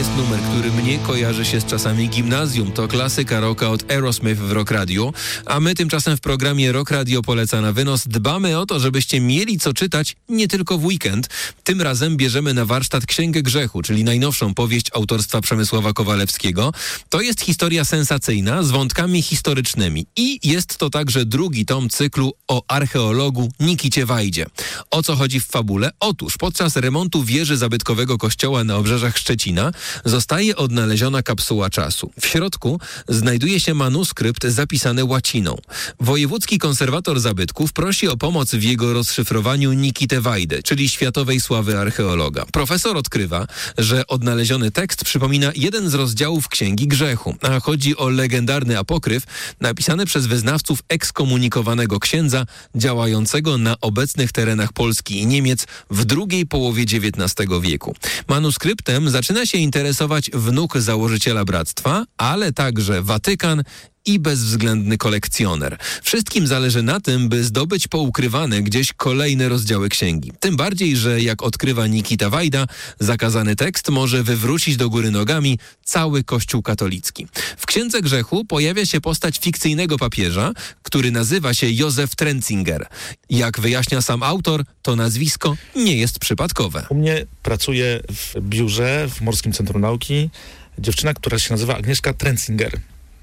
jest numer, który mnie kojarzy się z czasami gimnazjum. To klasyka rocka od Aerosmith w Rock Radio, a my tymczasem w programie Rock Radio poleca na wynos dbamy o to, żebyście mieli co czytać nie tylko w weekend. Tym razem bierzemy na warsztat Księgę Grzechu, czyli najnowszą powieść autorstwa Przemysława Kowalewskiego. To jest historia sensacyjna z wątkami historycznymi i jest to także drugi tom cyklu o archeologu Nikicie Wajdzie. O co chodzi w fabule? Otóż podczas remontu wieży zabytkowego kościoła na obrzeżach Szczecina zostaje odnaleziona kapsuła czasu. W środku znajduje się manuskrypt zapisany łaciną. Wojewódzki konserwator zabytków prosi o pomoc w jego rozszyfrowaniu Nikitę Wajdę, czyli światowej sławy archeologa. Profesor odkrywa, że odnaleziony tekst przypomina jeden z rozdziałów Księgi Grzechu, a chodzi o legendarny apokryf napisany przez wyznawców ekskomunikowanego księdza działającego na obecnych terenach Polski i Niemiec w drugiej połowie XIX wieku. Manuskryptem zaczyna się interesować wnuk założyciela bractwa, ale także Watykan i bezwzględny kolekcjoner. Wszystkim zależy na tym, by zdobyć poukrywane gdzieś kolejne rozdziały księgi. Tym bardziej, że jak odkrywa Nikita Wajda, zakazany tekst może wywrócić do góry nogami cały Kościół katolicki. W Księdze Grzechu pojawia się postać fikcyjnego papieża, który nazywa się Józef Trenzinger. Jak wyjaśnia sam autor, to nazwisko nie jest przypadkowe. U mnie pracuje w biurze w Morskim Centrum Nauki dziewczyna, która się nazywa Agnieszka Trenzinger.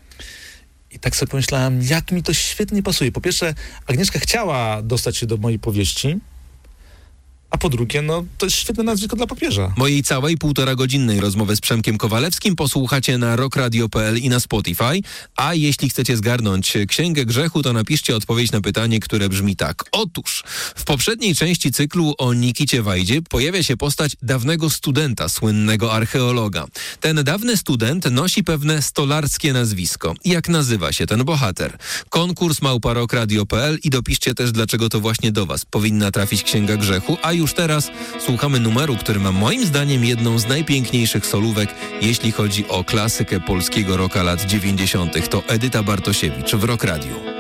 I tak sobie pomyślałem, jak mi to świetnie pasuje. Po pierwsze, Agnieszka chciała dostać się do mojej powieści, a po drugie, to jest świetne nazwisko dla papieża. Mojej całej 1,5-godzinnej rozmowy z Przemkiem Kowalewskim posłuchacie na rockradio.pl i na Spotify, a jeśli chcecie zgarnąć Księgę Grzechu, to napiszcie odpowiedź na pytanie, które brzmi tak. Otóż, w poprzedniej części cyklu o Nikicie Wajdzie pojawia się postać dawnego studenta, słynnego archeologa. Ten dawny student nosi pewne stolarskie nazwisko. Jak nazywa się ten bohater? Konkurs @rockradio.pl i dopiszcie też, dlaczego to właśnie do was powinna trafić Księga Grzechu, a już teraz słuchamy numeru, który ma moim zdaniem jedną z najpiękniejszych solówek, jeśli chodzi o klasykę polskiego rocka lat 90. To Edyta Bartosiewicz w Rock Radio.